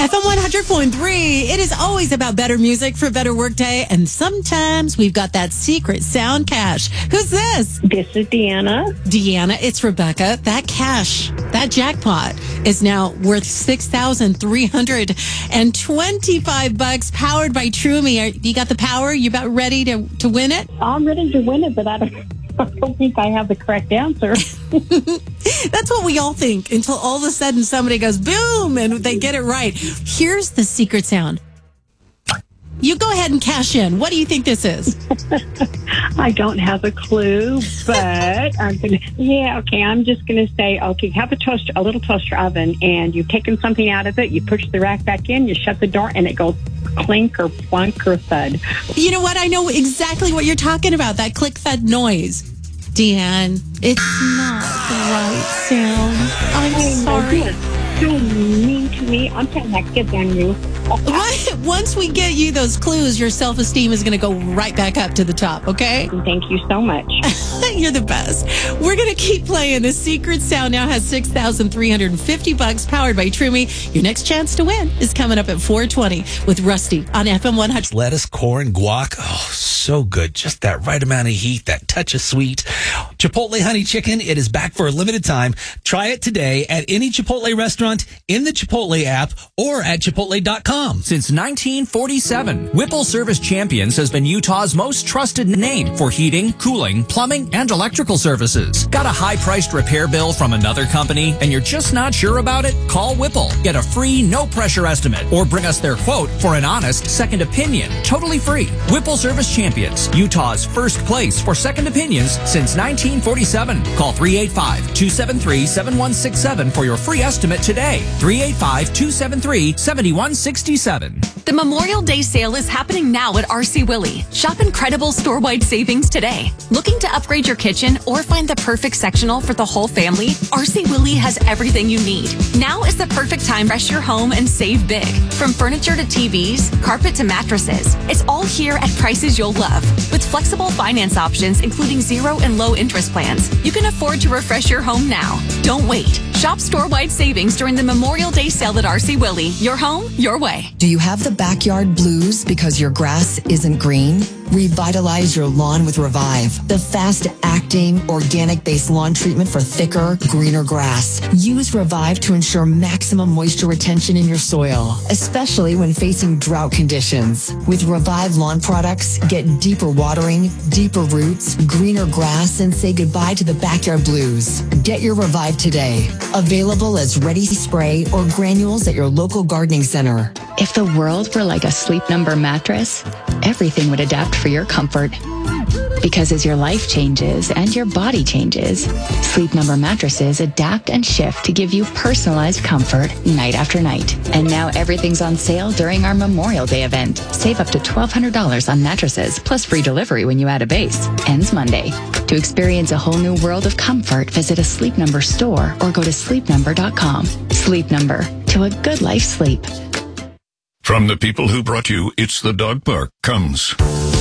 FM 100.3, it is always about better music for a better workday, and sometimes we've got that secret sound cache. Who's this? This is Deanna. Deanna, it's Rebecca. That cache, that jackpot is now worth $6,325, powered by Trumi. You got the power? You about ready to win it? I'm ready to win it, but I don't think I have the correct answer. That's what we all think until all of a sudden somebody goes boom and they get it right. Here's the secret sound. You go ahead and cash in. What do you think this is? I don't have a clue, but I'm just gonna say, okay, have a little toaster oven, and you've taken something out of it, you push the rack back in, you shut the door, and it goes clink or plunk or thud. You know what? I know exactly what you're talking about. That click thud noise. Deanne, it's not the right sound. I'm sorry. So mean to me. I'm telling that kid on you. Once we get you those clues, your self-esteem is going to go right back up to the top, okay? Thank you so much. You're the best. We're going to keep playing. The secret sound now has $6,350, powered by Trumi. Your next chance to win is coming up at 4:20 with Rusty on FM 100. Lettuce, corn, guac. Oh, so good. Just that right amount of heat, that touch of sweet. Chipotle Honey Chicken, it is back for a limited time. Try it today at any Chipotle restaurant, in the Chipotle app, or at Chipotle.com. Since 1947, Whipple Service Champions has been Utah's most trusted name for heating, cooling, plumbing, and electrical services. Got a high-priced repair bill from another company and you're just not sure about it? Call Whipple. Get a free, no-pressure estimate or bring us their quote for an honest second opinion. Totally free. Whipple Service Champions, Utah's first place for second opinions since 1947. Call 385-273-7167 for your free estimate today. 385-273-7167. The Memorial Day sale is happening now at RC Willey. Shop incredible store-wide savings today. Looking to upgrade your kitchen or find the perfect sectional for the whole family? RC Willey has everything you need. Now is the perfect time to refresh your home and save big. From furniture to TVs, carpet to mattresses, it's all here at prices you'll love. With flexible finance options, including 0 and low interest plans, you can afford to refresh your home now. Don't wait. Shop store-wide savings during the Memorial Day sale at RC Willey. Your home, your way. Do you have the backyard blues because your grass isn't green? Revitalize your lawn with Revive, the fast-acting, organic-based lawn treatment for thicker, greener grass. Use Revive to ensure maximum moisture retention in your soil, especially when facing drought conditions. With Revive lawn products, get deeper watering, deeper roots, greener grass, and say goodbye to the backyard blues. Get your Revive today. Available as ready spray or granules at your local gardening center. If the world were like a Sleep Number mattress, everything would adapt for your comfort. Because as your life changes and your body changes, Sleep Number mattresses adapt and shift to give you personalized comfort night after night. And now everything's on sale during our Memorial Day event. Save up to $1,200 on mattresses, plus free delivery when you add a base. Ends Monday. To experience a whole new world of comfort, visit a Sleep Number store or go to sleepnumber.com. Sleep Number. To a good life sleep. From the people who brought you It's the Dog Park comes